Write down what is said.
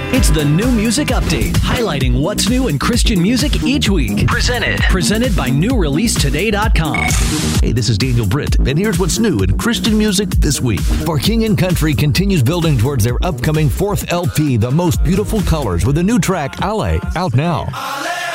It's the New Music Update, highlighting what's new in Christian music each week. Presented by NewReleaseToday.com. Hey, this is Daniel Britt, and here's what's new in Christian music this week. For King & Country continues building towards their upcoming 4th LP, The Most Beautiful Colors, with a new track, Ale, out now.